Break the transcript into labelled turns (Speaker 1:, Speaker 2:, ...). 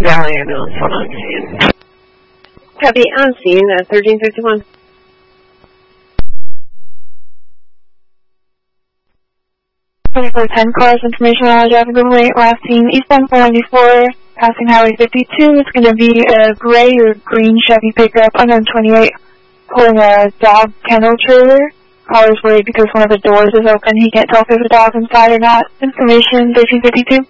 Speaker 1: Valley ambulance, hold on. Copy, on scene at 1351.
Speaker 2: For 10 cars, information on Jacksonville Way, last seen eastbound 494, passing Highway 52. It's going to be a gray or green Chevy pickup, unknown 28, pulling a dog kennel trailer. Caller's worried because one of the doors is open. He can't tell if there's a dog inside or not. Information 1352.